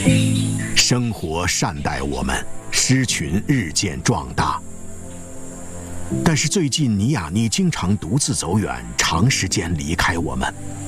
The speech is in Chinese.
生活善待我们，狮群日渐壮大。但是最近，尼亚妮经常独自走远，长时间离开我们。